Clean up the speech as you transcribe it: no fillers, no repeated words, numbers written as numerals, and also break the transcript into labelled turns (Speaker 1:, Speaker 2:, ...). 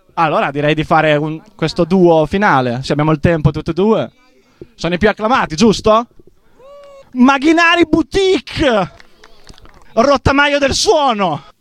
Speaker 1: Allora direi di fare questo duo finale, se abbiamo il tempo tutti e due. Sono i più acclamati, giusto? Macchinari Boutique, rottamaio del suono.